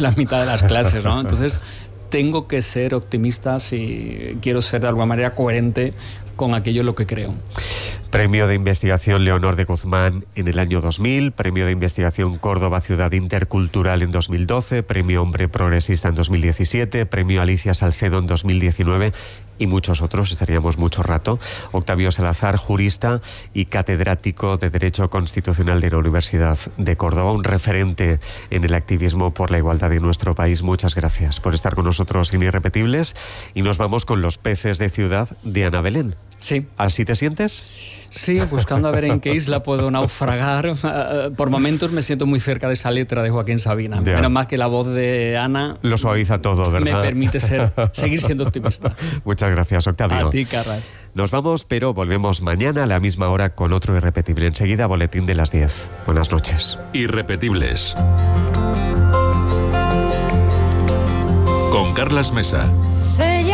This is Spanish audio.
la mitad de las clases, ¿no? Entonces, tengo que ser optimista si quiero ser de alguna manera coherente con aquello en lo que creo. Premio de Investigación Leonor de Guzmán en el año 2000, Premio de Investigación Córdoba Ciudad Intercultural en 2012, Premio Hombre Progresista en 2017, Premio Alicia Salcedo en 2019 y muchos otros, estaríamos mucho rato. Octavio Salazar, jurista y catedrático de Derecho Constitucional de la Universidad de Córdoba, un referente en el activismo por la igualdad de nuestro país. Muchas gracias por estar con nosotros en Irrepetibles y nos vamos con Los peces de ciudad de Ana Belén. Sí. ¿Así te sientes? Sí, buscando a ver en qué isla puedo naufragar. Por momentos me siento muy cerca de esa letra de Joaquín Sabina. Ya. Menos más que la voz de Ana Lo suaviza todo, ¿verdad? me permite seguir siendo optimista. Muchas gracias, Octavio. A ti, Carras. Nos vamos, pero volvemos mañana a la misma hora con otro Irrepetible. Enseguida, boletín de las 10. Buenas noches. Irrepetibles. Con Carlas Mesa.